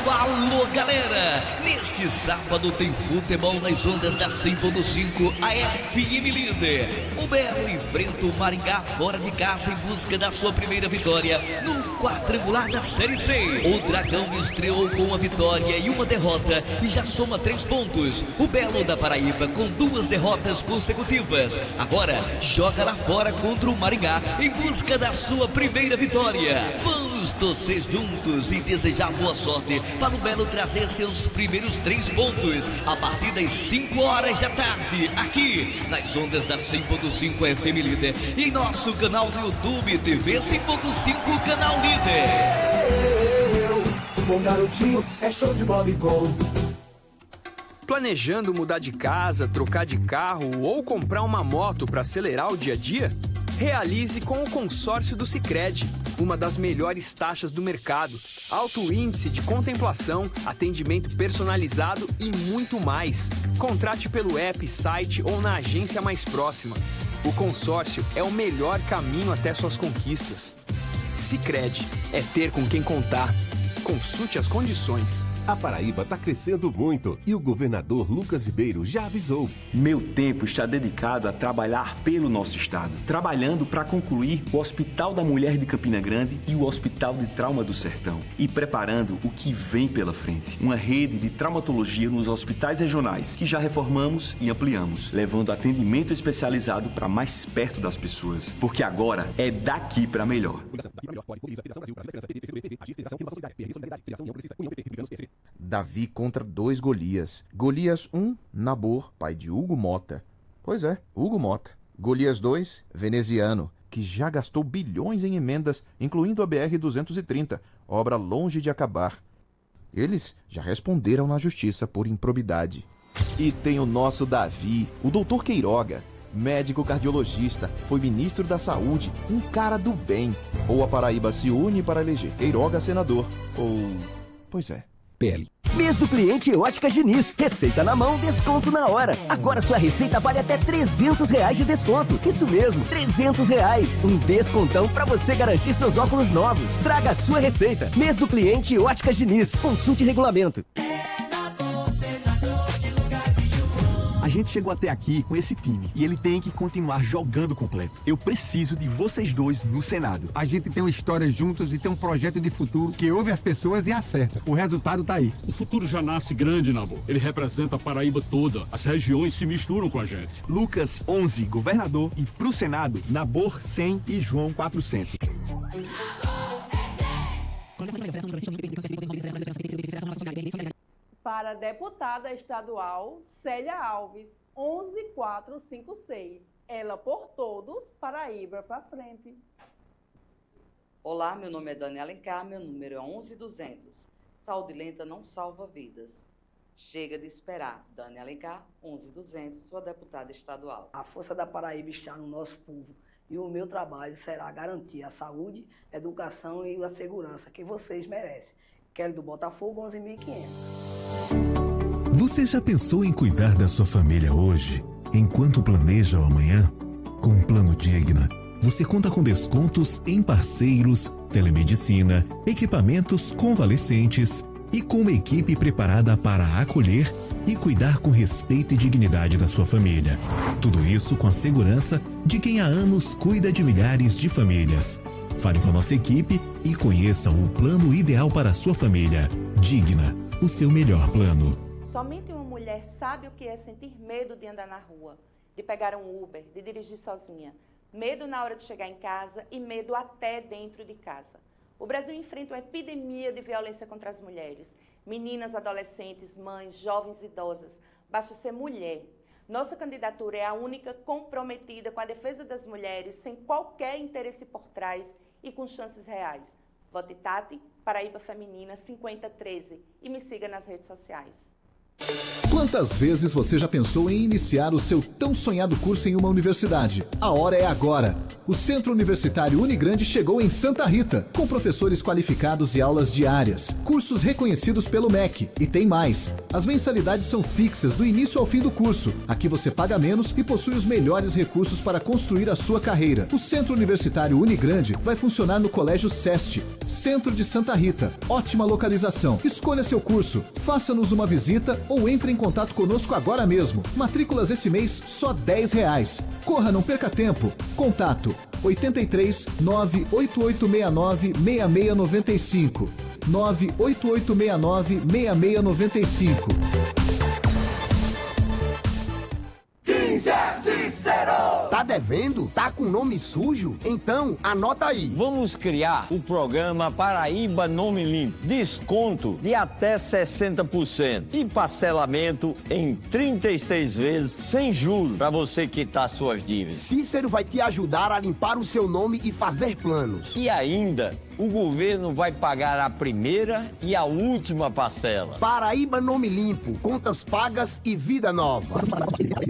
Alô, galera! Neste sábado tem futebol nas ondas da 100.5, a FM Líder. O Belo enfrenta o Maringá fora de casa em busca da sua primeira vitória no quadrangular da Série C. O Dragão estreou com uma vitória e uma derrota e já soma 3 pontos. O Belo da Paraíba com 2 derrotas consecutivas. Agora joga lá fora contra o Maringá em busca da sua primeira vitória. Vamos torcer juntos e desejar boa sorte para o Belo trazer seus primeiros 3 pontos a partir das 5 horas da tarde, aqui nas ondas da 100.5 FM Líder e em nosso canal do YouTube, TV 100.5 Canal Líder. O bom garotinho é show de bola e gol. Planejando mudar de casa, trocar de carro ou comprar uma moto para acelerar o dia a dia? Realize com o consórcio do Sicredi, uma das melhores taxas do mercado, alto índice de contemplação, atendimento personalizado e muito mais. Contrate pelo app, site ou na agência mais próxima. O consórcio é o melhor caminho até suas conquistas. Sicredi é ter com quem contar. Consulte as condições. A Paraíba está crescendo muito e o governador Lucas Ribeiro já avisou. Meu tempo está dedicado a trabalhar pelo nosso estado, trabalhando para concluir o Hospital da Mulher de Campina Grande e o Hospital de Trauma do Sertão e preparando o que vem pela frente. Uma rede de traumatologia nos hospitais regionais que já reformamos e ampliamos, levando atendimento especializado para mais perto das pessoas, porque agora é daqui para melhor. Davi contra 2 Golias. Golias 1, Nabor, pai de Hugo Mota. Pois é, Hugo Mota. Golias 2, veneziano, que já gastou bilhões em emendas, incluindo a BR-230, obra longe de acabar. Eles já responderam na justiça por improbidade. E tem o nosso Davi, o doutor Queiroga, médico cardiologista, foi ministro da Saúde, um cara do bem. Ou a Paraíba se une para eleger Queiroga senador, ou... Pois é. PL. Mês do cliente Óticas Diniz. Receita na mão, desconto na hora. Agora sua receita vale até R$300 de desconto. Isso mesmo, R$300. Um descontão pra você garantir seus óculos novos. Traga a sua receita. Mês do cliente Óticas Diniz. Consulte regulamento. A gente chegou até aqui com esse time e ele tem que continuar jogando completo. Eu preciso de vocês dois no Senado. A gente tem uma história juntos e tem um projeto de futuro que ouve as pessoas e acerta. O resultado tá aí. O futuro já nasce grande, Nabor. Ele representa a Paraíba toda. As regiões se misturam com a gente. Lucas 11, governador, e pro Senado, Nabor 100 e João 400. Para deputada estadual, Célia Alves, 11456. Ela por todos, Paraíba para frente. Olá, meu nome é Dani Alencar, meu número é 11200. Saúde lenta não salva vidas. Chega de esperar. Dani Alencar, 11200, sua deputada estadual. A força da Paraíba está no nosso povo e o meu trabalho será garantir a saúde, a educação e a segurança que vocês merecem. Kelly do Botafogo, 11.500. Você já pensou em cuidar da sua família hoje, enquanto planeja o amanhã? Com um Plano Digna, você conta com descontos em parceiros, telemedicina, equipamentos convalescentes e com uma equipe preparada para acolher e cuidar com respeito e dignidade da sua família. Tudo isso com a segurança de quem há anos cuida de milhares de famílias. Fale com a nossa equipe e conheça o plano ideal para a sua família. Digna, o seu melhor plano. Somente uma mulher sabe o que é sentir medo de andar na rua, de pegar um Uber, de dirigir sozinha. Medo na hora de chegar em casa e medo até dentro de casa. O Brasil enfrenta uma epidemia de violência contra as mulheres. Meninas, adolescentes, mães, jovens, idosas. Basta ser mulher. Nossa candidatura é a única comprometida com a defesa das mulheres, sem qualquer interesse por trás e com chances reais. Vote Tati, Paraíba Feminina 5013 e me siga nas redes sociais. Quantas vezes você já pensou em iniciar o seu tão sonhado curso em uma universidade? A hora é agora! O Centro Universitário Unigrande chegou em Santa Rita, com professores qualificados e aulas diárias, cursos reconhecidos pelo MEC. E tem mais! As mensalidades são fixas do início ao fim do curso. Aqui você paga menos e possui os melhores recursos para construir a sua carreira. O Centro Universitário Unigrande vai funcionar no Colégio SEST, Centro de Santa Rita. Ótima localização. Escolha seu curso, faça-nos uma visita ou entre em contato conosco agora mesmo. Matrículas esse mês só R$10. Corra, não perca tempo. Contato 83 98869 6695 98869 6695. 15 Cícero! Tá devendo? Tá com nome sujo? Então, anota aí. Vamos criar o programa Paraíba Nome Limpo. Desconto de até 60% e parcelamento em 36 vezes sem juros para você quitar suas dívidas. Cícero vai te ajudar a limpar o seu nome e fazer planos. E ainda, o governo vai pagar a primeira e a última parcela. Paraíba Nome Limpo, contas pagas e vida nova.